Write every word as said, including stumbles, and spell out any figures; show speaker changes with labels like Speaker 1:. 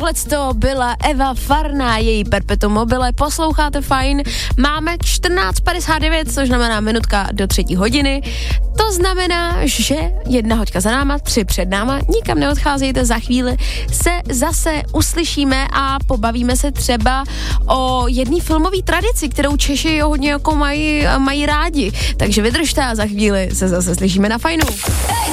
Speaker 1: tohleto byla Eva Farná, její Perpetuum mobile, posloucháte Fajn, máme čtrnáct padesát devět, což znamená minutka do třetí hodiny, to znamená, že jedna hoďka za náma, tři před náma, nikam neodcházejte, za chvíli se zase uslyšíme a pobavíme se třeba o jedné filmové tradici, kterou Češi hodně jako mají, mají rádi, takže vydržte a za chvíli se zase slyšíme na Fajnu.